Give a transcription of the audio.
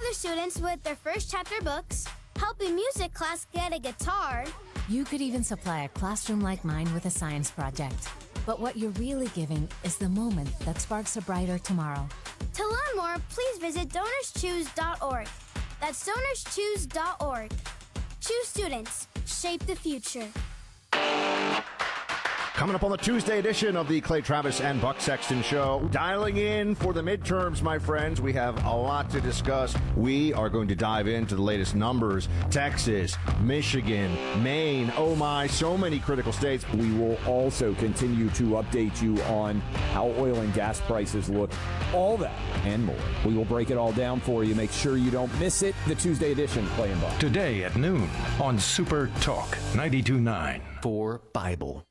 other students with their first chapter books, help a music class get a guitar. You could even supply a classroom like mine with a science project. But what you're really giving is the moment that sparks a brighter tomorrow. To learn more, please visit DonorsChoose.org. That's DonorsChoose.org. Choose students. Shape the future. Coming up on the Tuesday edition of the Clay Travis and Buck Sexton Show. Dialing in for the midterms, my friends. We have a lot to discuss. We are going to dive into the latest numbers. Texas, Michigan, Maine. Oh my, so many critical states. We will also continue to update you on how oil and gas prices look. All that and more. We will break it all down for you. Make sure you don't miss it. The Tuesday edition, Clay and Buck. Today at noon on Super Talk 92.9 for Bible.